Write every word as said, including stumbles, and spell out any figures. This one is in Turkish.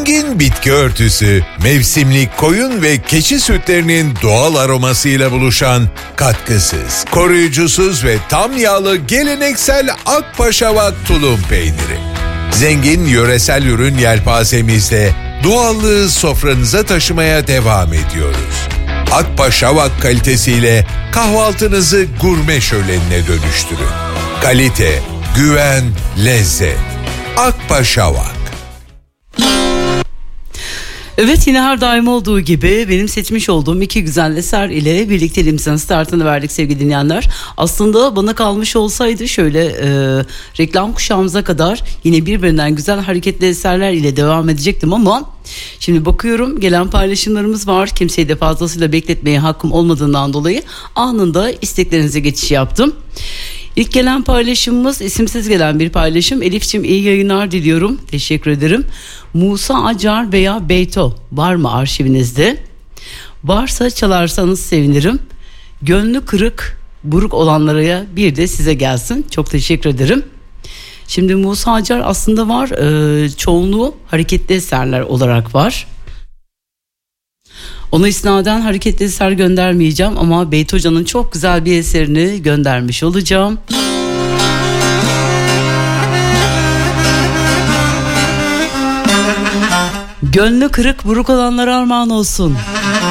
Zengin bitki örtüsü, mevsimlik koyun ve keçi sütlerinin doğal aromasıyla buluşan katkısız, koruyucusuz ve tam yağlı geleneksel Akpaşavak tulum peyniri. Zengin yöresel ürün yelpazemizle doğallığı sofranıza taşımaya devam ediyoruz. Akpaşavak kalitesiyle kahvaltınızı gurme şölenine dönüştürün. Kalite, güven, lezzet. Akpaşavak. Evet, yine her daim olduğu gibi benim seçmiş olduğum iki güzel eser ile birlikteliğimizin startını verdik sevgili dinleyenler. Aslında bana kalmış olsaydı şöyle e, reklam kuşağımıza kadar yine birbirinden güzel hareketli eserler ile devam edecektim ama şimdi bakıyorum gelen paylaşımlarımız var. Kimseyi de fazlasıyla bekletmeye hakkım olmadığından dolayı anında isteklerinize geçiş yaptım. İlk gelen paylaşımımız isimsiz gelen bir paylaşım. Elif'ciğim iyi yayınlar diliyorum. Teşekkür ederim. Musa Acar veya Beyto var mı arşivinizde? Varsa çalarsanız sevinirim. Gönlü kırık, buruk olanlara bir de size gelsin. Çok teşekkür ederim. Şimdi Musa Acar aslında var. E, çoğunluğu hareketli eserler olarak var. Ona isnaden hareketli eser göndermeyeceğim ama Beyt Hoca'nın çok güzel bir eserini göndermiş olacağım. Gönlü kırık buruk olanlara armağan olsun.